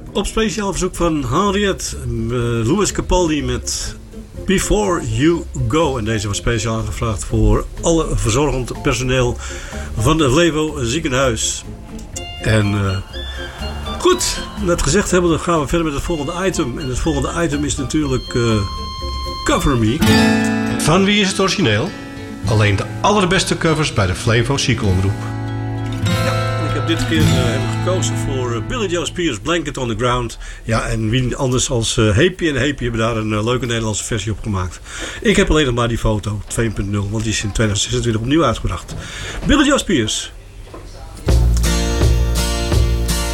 Op speciaal verzoek van Henriette, Louis Capaldi met Before You Go. En deze was speciaal aangevraagd voor alle verzorgend personeel van het Flevo ziekenhuis. En goed, net gezegd hebben, dan gaan we verder met het volgende item. En het volgende item is natuurlijk Cover Me. Van wie is het origineel? Alleen de allerbeste covers bij de Flevo Ziekenomroep. Ik heb dit keer gekozen voor Billy Joe Spears, Blanket on the Ground. Ja, en wie anders als Heepie en Heepie hebben daar een leuke Nederlandse versie op gemaakt. Ik heb alleen nog maar die foto 2.0, want die is in 2026 opnieuw uitgebracht. Billy Joe Spears.